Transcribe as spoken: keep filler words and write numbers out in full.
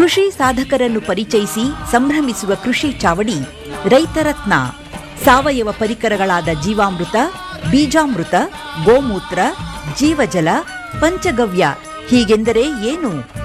ಕೃಷಿ ಸಾಧಕರನ್ನು ಪರಿಚಯಿಸಿ ಸಂಭ್ರಮಿಸುವ ಕೃಷಿ ಚಾವಡಿ ರೈತರತ್ನ. ಸಾವಯವ ಪರಿಕರಗಳಾದ ಜೀವಾಮೃತ, ಬೀಜಾಮೃತ, ಗೋಮೂತ್ರ, ಜೀವಜಲ, ಪಂಚಗವ್ಯ ಹೀಗೆಂದರೆ ಏನು?